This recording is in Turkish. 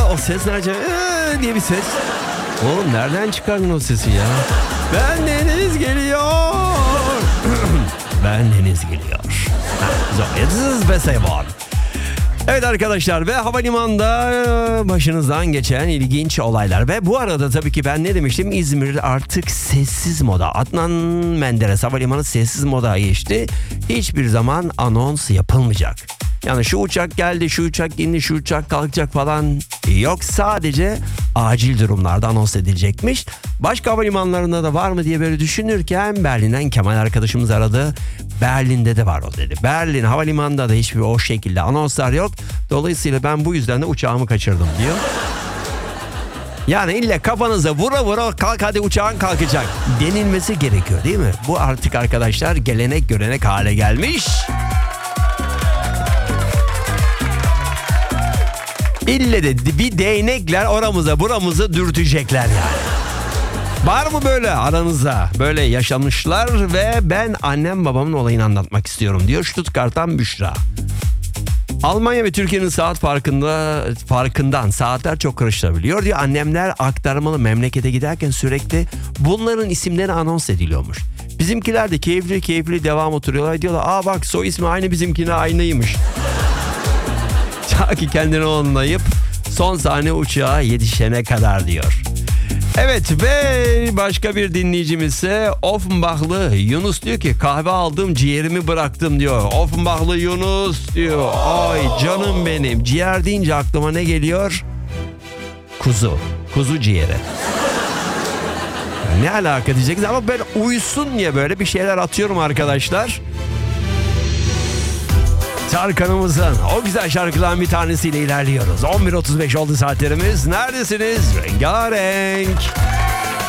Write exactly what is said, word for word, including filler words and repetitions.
o ses nerede? Ee, diye bir ses. Oğlum nereden çıkardın o sesi ya? Bendeniz geliyor. Bendeniz geliyor. So it's the best one. Evet arkadaşlar, ve havalimanında başınızdan geçen ilginç olaylar. Ve bu arada tabii ki ben ne demiştim? İzmir artık sessiz moda. Adnan Menderes Havalimanı sessiz moda geçti. Hiçbir zaman anons yapılmayacak. Yani şu uçak geldi, şu uçak indi, şu uçak kalkacak falan yok. Sadece acil durumlarda anons edilecekmiş. Başka havalimanlarında da var mı diye böyle düşünürken Berlin'den Kemal arkadaşımız aradı. Berlin'de de var o dedi. Berlin havalimanında da hiçbir o şekilde anonslar yok. Dolayısıyla ben bu yüzden de uçağımı kaçırdım diyor. Yani illa kafanıza vura vura kalk hadi uçağın kalkacak denilmesi gerekiyor değil mi? Bu artık arkadaşlar gelenek görenek hale gelmiş. İlle de bir değnekler oramıza buramıza dürtecekler yani. Var mı böyle aranızda böyle yaşamışlar? Ve ben annem babamın olayını anlatmak istiyorum diyor Stuttgart'tan Büşra. Almanya ve Türkiye'nin saat farkında farkından saatler çok karışabiliyor diyor. Annemler aktarmalı memlekete giderken sürekli bunların isimleri anons ediliyormuş. Bizimkiler de keyifli keyifli devam oturuyorlar, diyorlar aa bak soy ismi aynı bizimkine aynıymış. Ta ki kendini anlayıp son sahne uçağa yetişene kadar diyor. Evet, ve başka bir dinleyicimiz ise Offenbachlı Yunus diyor ki kahve aldım ciğerimi bıraktım diyor. Offenbachlı Yunus diyor. Ay canım benim, ciğer deyince aklıma ne geliyor? Kuzu. Kuzu ciğeri. Ne alaka diyeceksiniz ama ben uyusun diye böyle bir şeyler atıyorum arkadaşlar. Tarkan'ımızın o güzel şarkıların bir tanesiyle ilerliyoruz. on bir otuz beş oldu saatlerimiz. Neredesiniz? Rengarenk.